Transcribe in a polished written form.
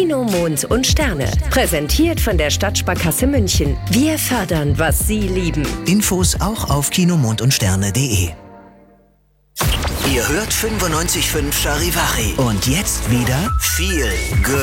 Kino, Mond und Sterne. Präsentiert von der Stadtsparkasse München. Wir fördern, was Sie lieben. Infos auch auf kinomondundsterne.de. Ihr hört 95.5 Charivari. Und jetzt wieder viel Glück.